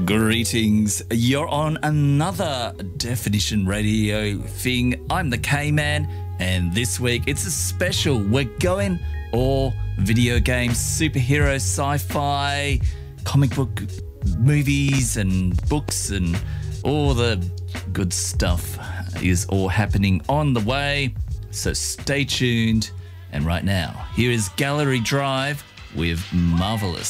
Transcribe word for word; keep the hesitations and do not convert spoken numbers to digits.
Greetings. You're on another Definition Radio thing. I'm the K-Man, and this week it's a special. We're going all video games, superhero, sci-fi, comic book movies and books, and all the good stuff is all happening on the way. So stay tuned. And right now, here is Gallery Drive with Marvelous.